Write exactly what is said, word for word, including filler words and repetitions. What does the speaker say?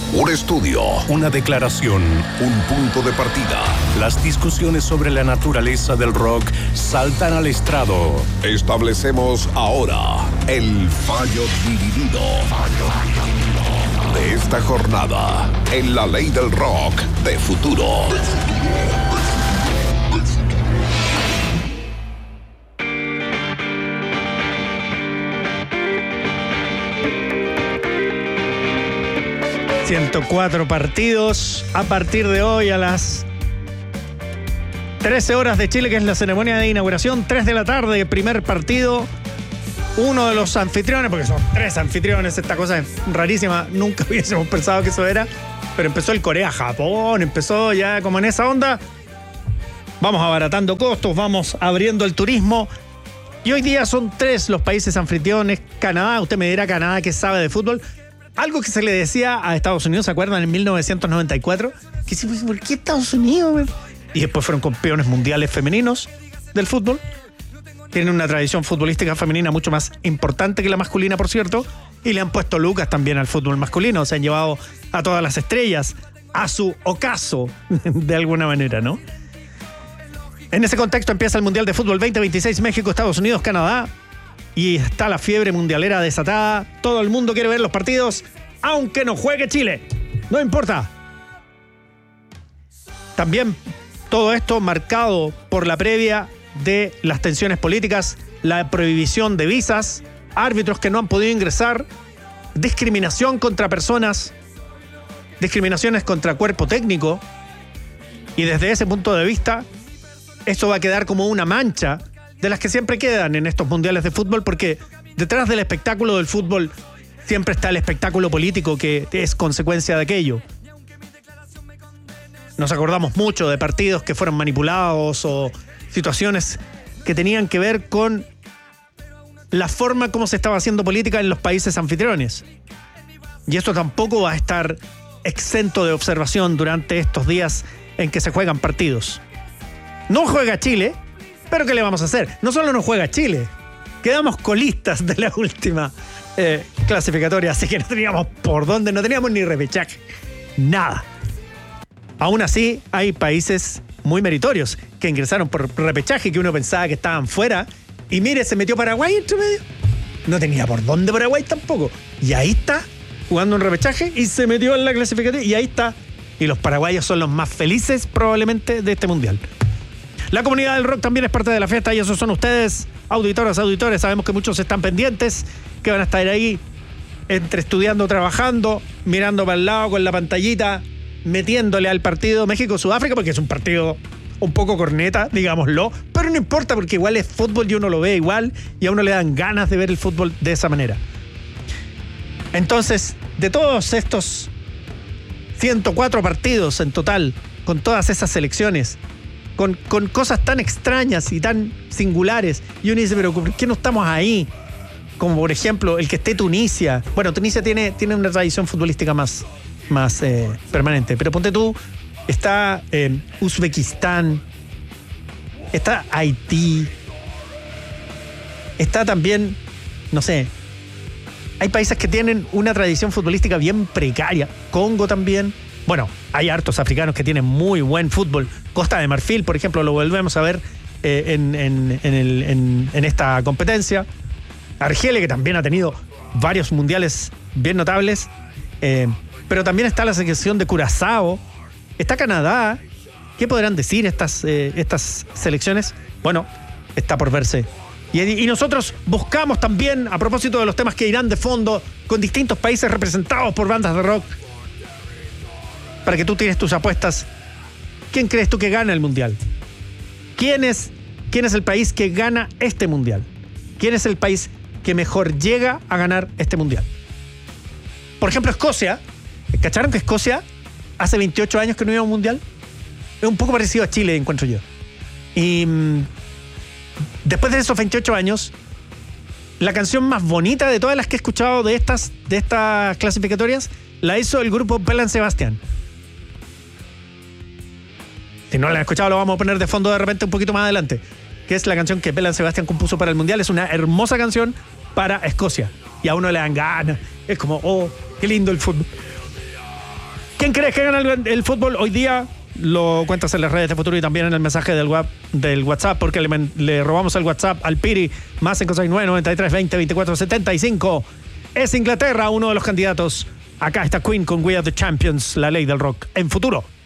Un estudio, una declaración, un punto de partida. Las discusiones sobre la naturaleza del rock saltan al estrado. Establecemos ahora el fallo dividido de esta jornada en la ley del rock de futuro. ciento cuatro partidos a partir de hoy a las trece horas de Chile, que es la ceremonia de inauguración. tres de la tarde, primer partido. Uno de los anfitriones, porque son tres anfitriones, esta cosa es rarísima, nunca hubiésemos pensado que eso era, pero empezó el Corea-Japón, empezó ya como en esa onda. Vamos abaratando costos, vamos abriendo el turismo. Y hoy día son tres los países anfitriones. Canadá, usted me dirá, Canadá, que sabe de fútbol. Algo que se le decía a Estados Unidos, ¿se acuerdan? En mil novecientos noventa y cuatro. Que sí, ¿por qué Estados Unidos? Y después fueron campeones mundiales femeninos del fútbol. Tienen una tradición futbolística femenina mucho más importante que la masculina, por cierto. Y le han puesto lucas también al fútbol masculino. Se han llevado a todas las estrellas a su ocaso, de alguna manera, ¿no? En ese contexto empieza el Mundial de Fútbol veinte veintiséis, México, Estados Unidos, Canadá. Y está la fiebre mundialera desatada. Todo el mundo quiere ver los partidos, aunque no juegue Chile. No importa. También todo esto marcado por la previa de las tensiones políticas, la prohibición de visas, árbitros que no han podido ingresar, discriminación contra personas, discriminaciones contra cuerpo técnico. Y desde ese punto de vista, esto va a quedar como una mancha de las que siempre quedan en estos mundiales de fútbol, porque detrás del espectáculo del fútbol siempre está el espectáculo político que es consecuencia de aquello. Nos acordamos mucho de partidos que fueron manipulados o situaciones que tenían que ver con la forma como se estaba haciendo política en los países anfitriones. Y esto tampoco va a estar exento de observación durante estos días en que se juegan partidos. No juega Chile, pero ¿qué le vamos a hacer? No solo no juega Chile, quedamos colistas de la última eh, clasificatoria, así que no teníamos por dónde, no teníamos ni repechaje, nada. Aún así, hay países muy meritorios que ingresaron por repechaje, que uno pensaba que estaban fuera, y mire, se metió Paraguay entre medio. No tenía por dónde Paraguay tampoco. Y ahí está, jugando un repechaje, y se metió en la clasificatoria, y ahí está. Y los paraguayos son los más felices probablemente de este mundial. La comunidad del rock también es parte de la fiesta, y esos son ustedes, auditoras, auditores. Sabemos que muchos están pendientes, que van a estar ahí entre estudiando, trabajando, mirando para el lado con la pantallita, metiéndole al partido México-Sudáfrica, porque es un partido un poco corneta, digámoslo, pero no importa, porque igual es fútbol y uno lo ve igual, y a uno le dan ganas de ver el fútbol de esa manera. Entonces, de todos estos ciento cuatro partidos en total, con todas esas selecciones, Con, con cosas tan extrañas y tan singulares, y uno dice, pero ¿por qué no estamos ahí? Como por ejemplo el que esté Tunisia. Bueno, Tunisia tiene, tiene una tradición futbolística más, más eh, permanente, pero ponte tú, está eh, Uzbekistán, está Haití, está también, no sé, hay países que tienen una tradición futbolística bien precaria. Congo también. Bueno, hay hartos africanos que tienen muy buen fútbol. Costa de Marfil, por ejemplo, lo volvemos a ver eh, en, en, en, el, en, en esta competencia. Argelia, que también ha tenido varios mundiales bien notables. Eh, pero también está la selección de Curazao. Está Canadá. ¿Qué podrán decir estas, eh, estas selecciones? Bueno, está por verse. Y, y nosotros buscamos también, a propósito de los temas que irán de fondo, con distintos países representados por bandas de rock, para que tú tires tus apuestas. ¿Quién crees tú que gana el mundial? ¿Quién es, quién es el país que gana este mundial? ¿Quién es el país que mejor llega a ganar este mundial? Por ejemplo, Escocia. ¿Cacharon que Escocia hace veintiocho años que no iba a un mundial? Es un poco parecido a Chile, encuentro yo. Y mmm, después de esos veintiocho años, la canción más bonita de todas las que he escuchado de estas, de estas clasificatorias la hizo el grupo Belle Sebastian. Si no la han escuchado, lo vamos a poner de fondo de repente un poquito más adelante, que es la canción que Belle Sebastian compuso para el mundial. Es una hermosa canción para Escocia, y a uno le dan ganas. Es como, oh, qué lindo el fútbol. ¿Quién crees que gana el, el fútbol hoy día? Lo cuentas en las redes de Futuro y también en el mensaje del, web, del WhatsApp, porque le, le robamos el WhatsApp al Piri, más cinco seis nueve, noventa y tres, veinte, veinticuatro, setenta y cinco. Es Inglaterra uno de los candidatos. Acá está Queen con We Are the Champions, la ley del rock en Futuro.